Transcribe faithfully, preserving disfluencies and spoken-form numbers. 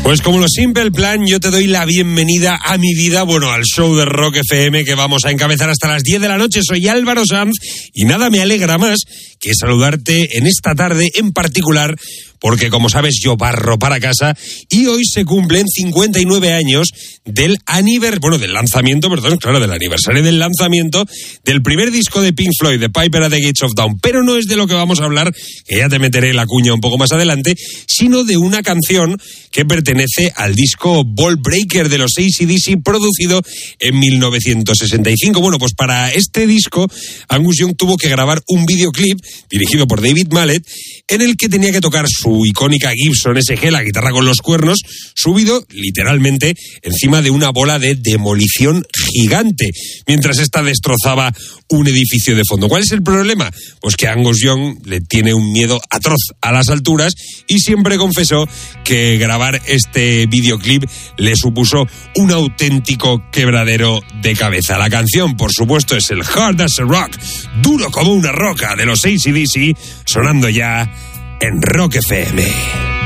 Pues como lo Simple Plan, yo te doy la bienvenida a mi vida, bueno, al show de Rock F M que vamos a encabezar hasta las diez de la noche. Soy Álvaro Sanz y nada me alegra más que saludarte en esta tarde en particular, porque como sabes yo barro para casa y hoy se cumplen cincuenta y nueve años del aniversario, bueno, del lanzamiento, perdón, claro, del aniversario del lanzamiento del primer disco de Pink Floyd, The Piper at the Gates of Dawn. Pero no es de lo que vamos a hablar, que ya te meteré la cuña un poco más adelante, sino de una canción que pertenece al disco Ball Breaker de los A C D C, producido en mil novecientos sesenta y cinco. Bueno, pues para este disco, Angus Young tuvo que grabar un videoclip dirigido por David Mallet, en el que tenía que tocar su icónica Gibson S G, la guitarra con los cuernos, subido literalmente encima de una bola de demolición gigante, mientras esta destrozaba un edificio de fondo. ¿Cuál es el problema? Pues que Angus Young le tiene un miedo atroz a las alturas y siempre confesó que grabar este videoclip le supuso un auténtico quebradero de cabeza. La canción, por supuesto, es el Hard as a Rock, duro como una roca, de los A C D C, sonando ya en Rock F M.